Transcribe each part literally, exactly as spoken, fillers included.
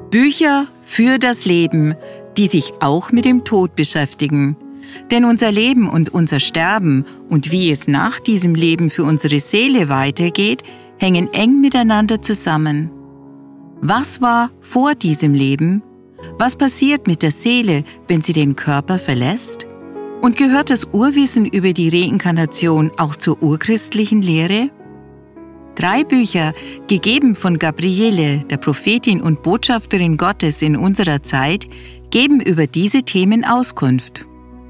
Bücher für das Leben, die sich auch mit dem Tod beschäftigen. Denn unser Leben und unser Sterben und wie es nach diesem Leben für unsere Seele weitergeht, hängen eng miteinander zusammen. Was war vor diesem Leben? Was passiert mit der Seele, wenn sie den Körper verlässt? Und gehört das Urwissen über die Reinkarnation auch zur urchristlichen Lehre? Drei Bücher, gegeben von Gabriele, der Prophetin und Botschafterin Gottes in unserer Zeit, geben über diese Themen Auskunft.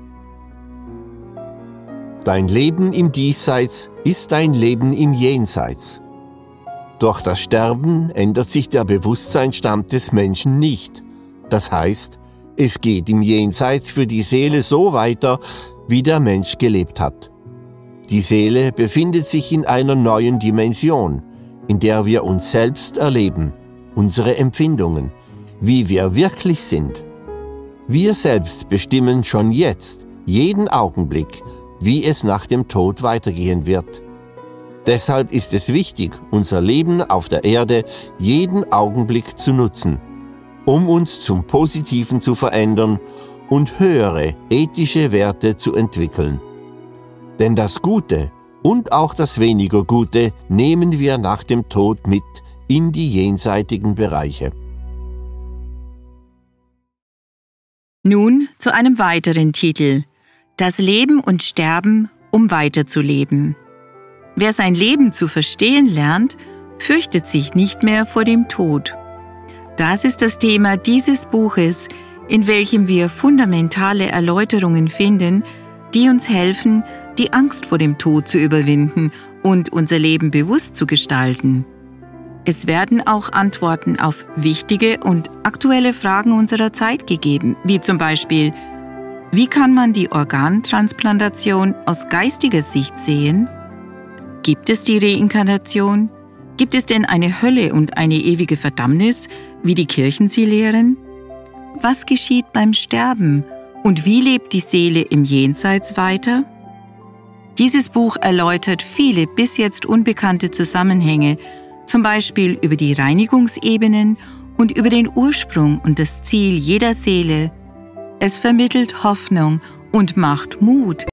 Dein Leben im Diesseits ist dein Leben im Jenseits. Durch das Sterben ändert sich der Bewusstseinsstand des Menschen nicht. Das heißt, es geht im Jenseits für die Seele so weiter, wie der Mensch gelebt hat. Die Seele befindet sich in einer neuen Dimension, in der wir uns selbst erleben, unsere Empfindungen, wie wir wirklich sind. Wir selbst bestimmen schon jetzt, jeden Augenblick, wie es nach dem Tod weitergehen wird. Deshalb ist es wichtig, unser Leben auf der Erde jeden Augenblick zu nutzen, um uns zum Positiven zu verändern und höhere ethische Werte zu entwickeln. Denn das Gute und auch das weniger Gute nehmen wir nach dem Tod mit in die jenseitigen Bereiche. Nun zu einem weiteren Titel: Das Leben und Sterben, um weiterzuleben. Wer sein Leben zu verstehen lernt, fürchtet sich nicht mehr vor dem Tod. Das ist das Thema dieses Buches, in welchem wir fundamentale Erläuterungen finden, die uns helfen, die Angst vor dem Tod zu überwinden und unser Leben bewusst zu gestalten. Es werden auch Antworten auf wichtige und aktuelle Fragen unserer Zeit gegeben, wie zum Beispiel: Wie kann man die Organtransplantation aus geistiger Sicht sehen? Gibt es die Reinkarnation? Gibt es denn eine Hölle und eine ewige Verdammnis, wie die Kirchen sie lehren? Was geschieht beim Sterben und wie lebt die Seele im Jenseits weiter? Dieses Buch erläutert viele bis jetzt unbekannte Zusammenhänge, zum Beispiel über die Reinigungsebenen und über den Ursprung und das Ziel jeder Seele. Es vermittelt Hoffnung und macht Mut,